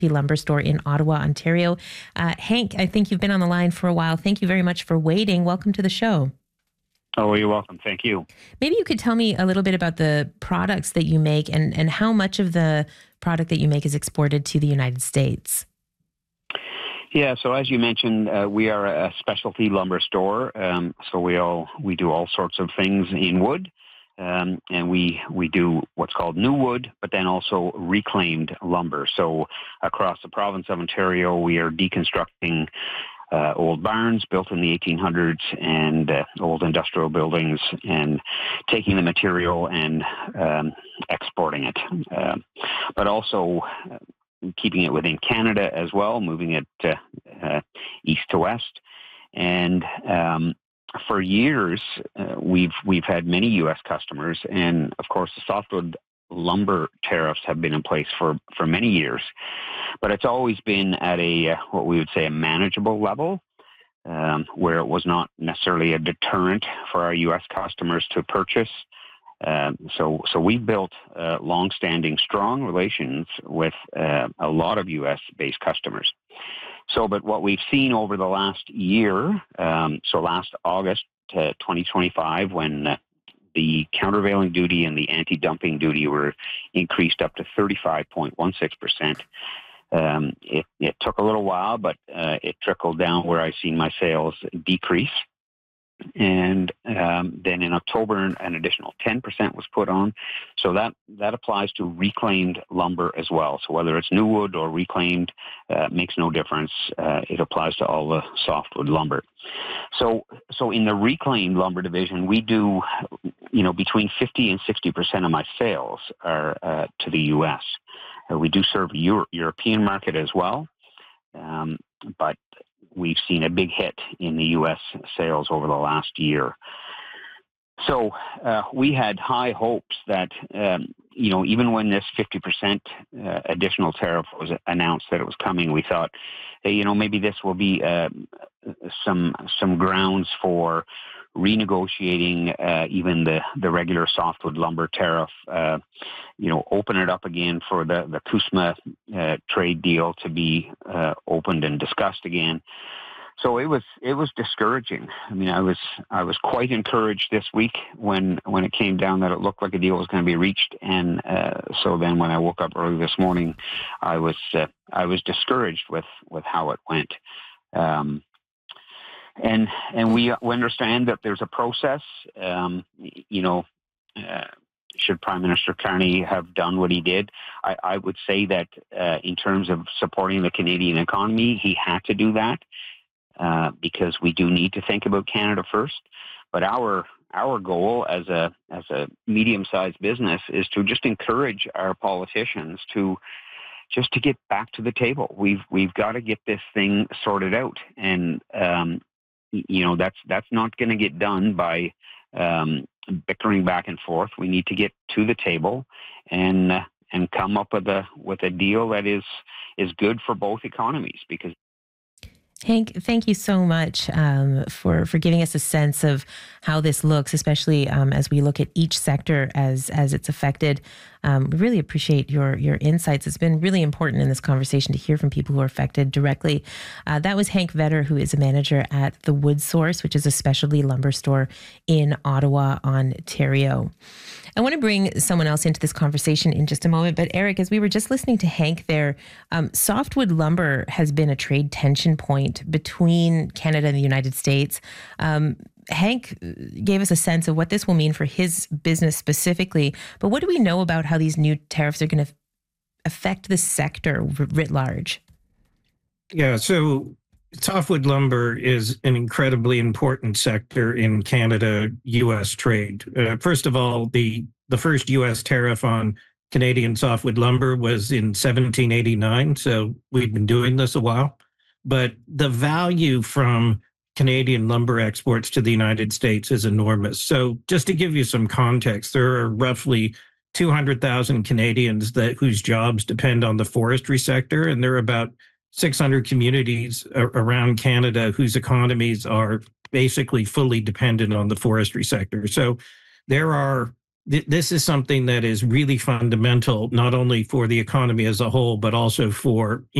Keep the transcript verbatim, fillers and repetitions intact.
Lumber Store in Ottawa, Ontario. Uh, Hank, I think you've been on the line for a while. Thank you very much for waiting. Welcome to the show. Oh, you're welcome. Thank you. Maybe you could tell me a little bit about the products that you make and, and how much of the product that you make is exported to the United States. Yeah, so as you mentioned, uh, we are a specialty lumber store. Um, so we all we do all sorts of things in wood, um, and we we do what's called new wood, but then also reclaimed lumber. So across the province of Ontario, we are deconstructing uh, old barns built in the eighteen hundreds and uh, old industrial buildings, and taking the material and um, exporting it, uh, but also Uh, keeping it within Canada as well, moving it uh, uh, east to west. And um, for years, uh, we've we've had many U S customers, and of course, the softwood lumber tariffs have been in place for, for many years. But it's always been at a uh, what we would say a manageable level, um, where it was not necessarily a deterrent for our U S customers to purchase. Uh, so, so we built uh, long-standing, strong relations with uh, a lot of U S-based customers. So, but what we've seen over the last year, um, so last August to twenty twenty-five, when uh, the countervailing duty and the anti-dumping duty were increased up to thirty-five point one six percent. Um, it, it took a little while, but uh, it trickled down where I've seen my sales decrease. And um, then in October, an additional ten percent was put on. So that, that applies to reclaimed lumber as well. So whether it's new wood or reclaimed, uh, makes no difference. Uh, it applies to all the softwood lumber. So, so in the reclaimed lumber division, we do, you know, between fifty and sixty percent of my sales are uh, to the U S. Uh, we do serve the Euro- European market as well, um, but we've seen a big hit in the U S sales over the last year. So uh, we had high hopes that, um, you know, even when this fifty percent uh, additional tariff was announced that it was coming, we thought, hey, you know, maybe this will be uh, some some grounds for renegotiating uh, even the, the regular softwood lumber tariff, uh, you know, open it up again for the, the CUSMA uh, trade deal to be uh, opened and discussed again. So it was it was discouraging. I mean, I was I was quite encouraged this week when when it came down that it looked like a deal was going to be reached, and uh, so then when I woke up early this morning, I was uh, I was discouraged with, with how it went. Um, and and we, we understand that there's a process. Um, you know, uh, should Prime Minister Carney have done what he did, I, I would say that uh, in terms of supporting the Canadian economy, he had to do that. Uh, because we do need to think about Canada first. But our our goal as a as a medium-sized business is to just encourage our politicians to just to get back to the table. We've we've got to get this thing sorted out, and um, you know that's that's not going to get done by um, bickering back and forth. We need to get to the table and uh, and come up with a with a deal that is is good for both economies, because. Hank, thank you so much um, for for giving us a sense of how this looks, especially um, as we look at each sector as as it's affected. Um, we really appreciate your your insights. It's been really important in this conversation to hear from people who are affected directly. Uh, that was Hank Vetter, who is a manager at The Wood Source, which is a specialty lumber store in Ottawa, Ontario. I want to bring someone else into this conversation in just a moment. But Eric, as we were just listening to Hank there, um, softwood lumber has been a trade tension point between Canada and the United States. Um, Hank gave us a sense of what this will mean for his business specifically. But what do we know about how these new tariffs are going to affect the sector writ large? Yeah, so softwood lumber is an incredibly important sector in Canada-U S trade. Uh, first of all, the, the first U S tariff on Canadian softwood lumber was in seventeen eighty-nine, so we've been doing this a while. But the value from Canadian lumber exports to the United States is enormous. So just to give you some context, there are roughly two hundred thousand Canadians that whose jobs depend on the forestry sector, and there are about six hundred communities around Canada whose economies are basically fully dependent on the forestry sector. So there are th- this is something that is really fundamental, not only for the economy as a whole, but also for